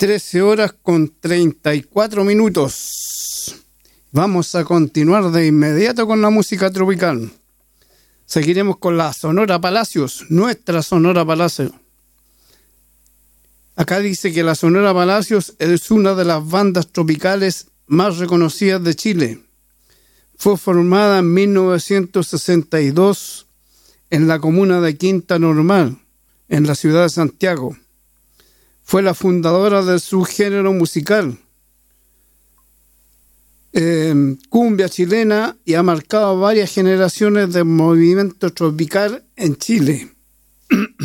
13:34. Vamos a continuar de inmediato con la música tropical. Seguiremos con la Sonora Palacios, nuestra Sonora Palacios. Acá dice que la Sonora Palacios es una de las bandas tropicales más reconocidas de Chile. Fue formada en 1962 en la comuna de Quinta Normal, en la ciudad de Santiago. Fue la fundadora del subgénero musical cumbia chilena y ha marcado varias generaciones del movimiento tropical en Chile.